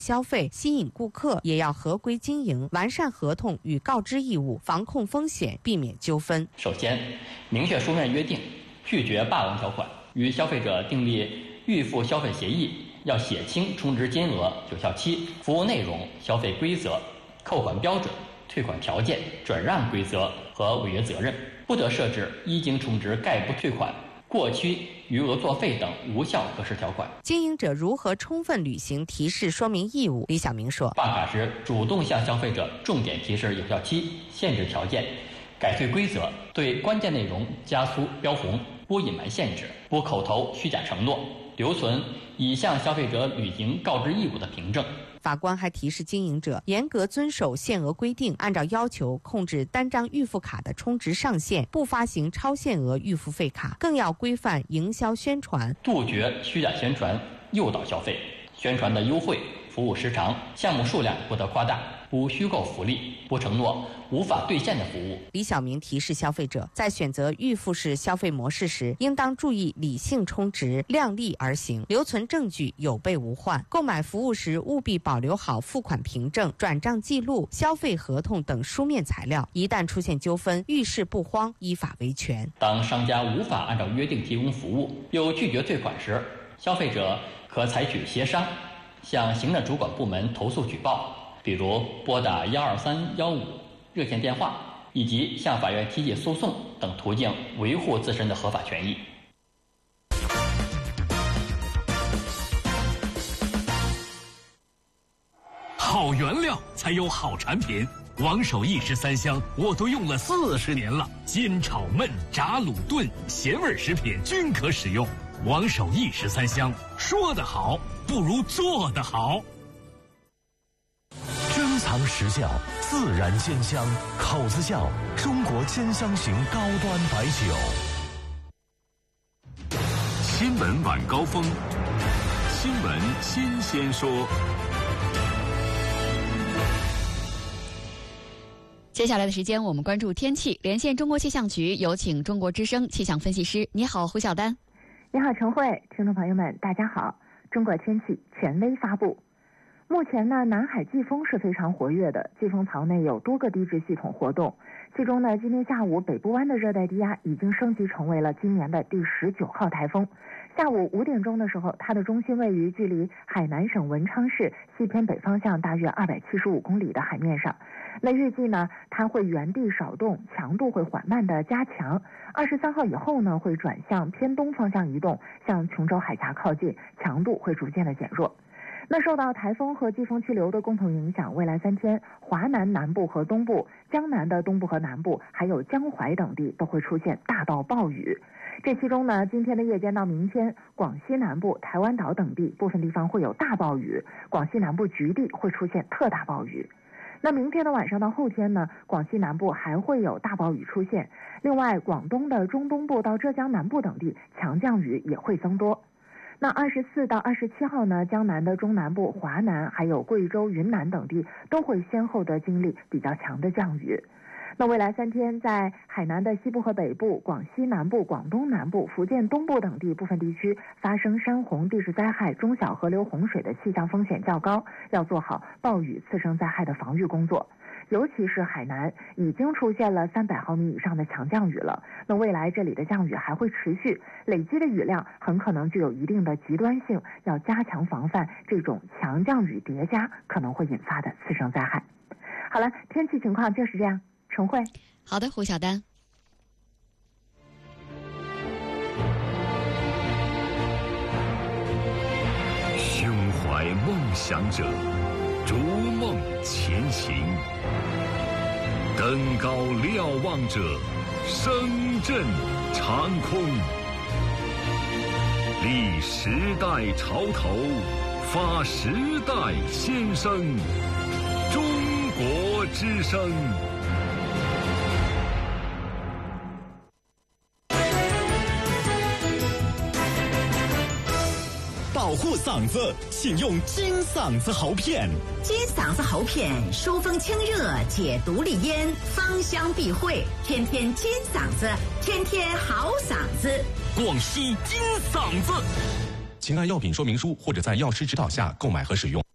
消费，吸引顾客也要合规经营，完善合同与告知义务，防控风险，避免纠纷。 首先，明确书面约定，拒绝霸王条款。与消费者订立预付消费协议，要写清充值金额、有效期、服务内容、消费规则、扣款标准、退款条件、转让规则和违约责任，不得设置一经充值概不退款、过期余额作废等无效格式条款。 经营者如何充分履行提示说明义务？李小明说， 办卡时主动向消费者重点提示有效期、限制条件、改退规则，对关键内容加粗标红，不隐瞒限制，不口头虚假承诺，留存已向消费者履行告知义务的凭证。 法官还提示经营者严格遵守限额规定，按照要求控制单张预付卡的充值上限，不发行超限额预付费卡，更要规范营销宣传， 杜绝虚假宣传诱导消费。宣传的优惠、服务时长、项目数量不得夸大，不虚构福利，不承诺无法兑现的服务。 李小明提示消费者，在选择预付式消费模式时，应当注意理性充值，量力而行，留存证据，有备无患。购买服务时务必保留好付款凭证、转账记录、消费合同等书面材料，一旦出现纠纷，遇事不慌，依法维权。 当商家无法按照约定提供服务，又拒绝退款时，消费者可采取协商，向行政主管部门投诉举报，比如拨打12315热线电话，以及向法院提起诉讼等途径维护自身的合法权益。 好原料才有好产品，王守义13香我都用了40年了，煎炒焖炸卤炖咸味食品均可使用。王守义13香，说得好不如做得好。 珍藏实窖，自然鲜香，口子窖，中国煎香型高端白酒。 新闻晚高峰，新闻新鲜说。 接下来的时间，我们关注天气。连线中国气象局，有请中国之声气象分析师。你好，胡晓丹。 你好，陈慧，听众朋友们，大家好。中国天气权威发布。目前呢，南海季风是非常活跃的，季风槽内有多个低质系统活动。其中呢，今天下午北部湾的热带低压已经升级成为了今年的第19号台风。下午5点钟的时候，它的中心位于距离海南省文昌市西偏北方向大约275公里的海面上。那预计呢，它会原地少动，强度会缓慢的加强。23号以后呢，会转向偏东方向移动，向琼州海峡靠近，强度会逐渐的减弱。那受到台风和季风气流的共同影响，未来3天，华南南部和东部、江南的东部和南部，还有江淮等地都会出现大到暴雨。这其中呢，今天的夜间到明天，广西南部、台湾岛等地部分地方会有大暴雨，广西南部局地会出现特大暴雨。那明天的晚上到后天呢，广西南部还会有大暴雨出现。另外，广东的中东部到浙江南部等地强降雨也会增多。那24到27号呢，江南的中南部、华南还有贵州、云南等地都会先后的经历比较强的降雨。那未来3天，在海南的西部和北部、广西南部、广东南部、福建东部等地部分地区发生山洪、地质灾害、中小河流洪水的气象风险较高，要做好暴雨次生灾害的防御工作。尤其是海南已经出现了300毫米以上的强降雨了，那未来这里的降雨还会持续，累积的雨量很可能具有一定的极端性，要加强防范这种强降雨叠加可能会引发的次生灾害。好了，天气情况就是这样。陈慧， 好的，胡晓丹。 胸怀梦想者，逐梦前行；登高瞭望者，声震长空。立时代潮头，发时代先声。中国之声。 保护嗓子，请用金嗓子喉片。 金嗓子喉片疏风清热，解毒利咽，芳香避秽，天天金嗓子，天天好嗓子。 广西金嗓子。请按药品说明书或者在药师指导下购买和使用。